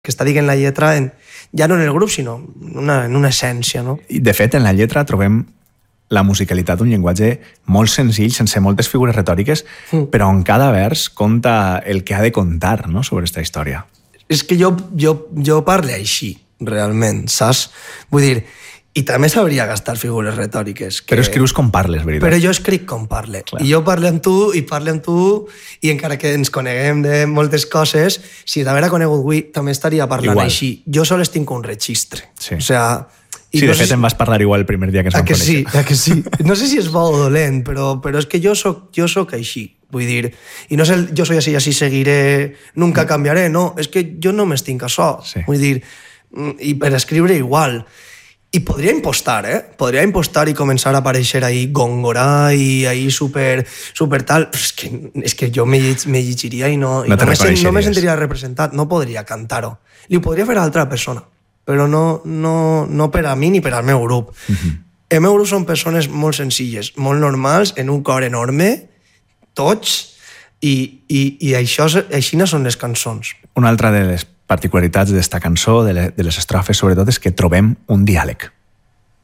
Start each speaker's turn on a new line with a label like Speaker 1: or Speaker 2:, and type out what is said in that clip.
Speaker 1: que està dient la lletra, ja no en el grup, sinó en una essència, no?
Speaker 2: I, de fet, en la lletra trobem la musicalitat d'un llenguatge molt senzill, sense moltes figures retòriques, però en cada vers conta el que ha de contar, no?, sobre aquesta història.
Speaker 1: És que jo parle així, realment, saps? Vull dir, i també sabria gastar figures retòriques.
Speaker 2: Però escrius com parles, veritat?
Speaker 1: Però jo escric com parle. Clar. I jo parlo amb tu, i encara que ens coneguem de moltes coses, si t'haguera conegut avui, també estaria parlant igual. Així. Jo sols tinc un registre.
Speaker 2: Sí.
Speaker 1: O sea,
Speaker 2: sí, de fet em vas parlar igual el primer dia que ens vam conèixer.
Speaker 1: Que sí. No sé si és bo o dolent, però és que jo soc així. Vull dir, i no és jo soy así seguiré, nunca canviaré, no, és que jo no m'estinc això. Sí. Vull dir, i per escriure igual. I podria impostar, Podria impostar i començar a aparèixer ahí Góngora i ahí super tal. És que jo me llegiria i no me sentiria representat. No podria cantar-ho. Li ho podria fer a altra persona, però no per a mi ni per al meu grup. El meu grup són persones molt senzilles, molt normals, en un cor enorme, tots, i així no són les cançons.
Speaker 2: Una altra de les particularitats d'esta cançó, de les estrofes, sobretot, és que trobem un diàleg.